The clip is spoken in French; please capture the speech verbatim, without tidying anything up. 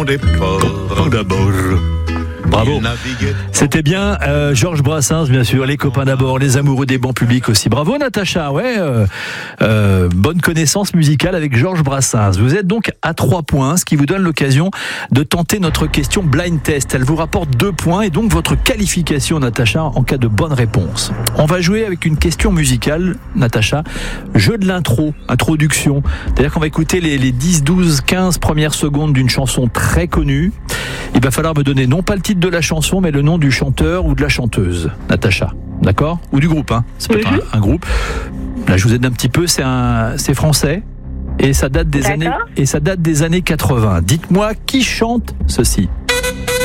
bon départ. D'abord. Bravo. C'était bien euh, Georges Brassens, bien sûr, les copains d'abord, les amoureux des bancs publics aussi. Bravo Natacha, ouais, euh, euh, bonne connaissance musicale avec Georges Brassens. Vous êtes donc à trois points, ce qui vous donne l'occasion de tenter notre question blind test. Elle vous rapporte deux points et donc votre qualification, Natacha, en cas de bonne réponse. On va jouer avec une question musicale, Natacha. Jeu de l'intro, introduction. C'est-à-dire qu'on va écouter les, les dix, douze, quinze premières secondes d'une chanson très connue. Il va falloir me donner non pas le titre de la chanson, mais le nom du chanteur ou de la chanteuse, Natacha. D'accord ? Ou du groupe, hein. Ça peut être un, un groupe. Là, je vous aide un petit peu. C'est un, c'est français et ça date des D'accord. années et ça date des années quatre-vingts. Dites-moi qui chante ceci.